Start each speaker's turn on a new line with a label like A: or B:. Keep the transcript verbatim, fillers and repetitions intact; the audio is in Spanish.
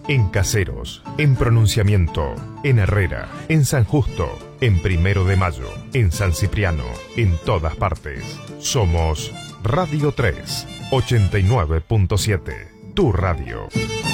A: En Caseros, en Pronunciamiento, en Herrera, en San Justo, en Primero de Mayo, en San Cipriano, en todas partes. Somos Radio tres, ochenta y nueve punto siete, tu radio.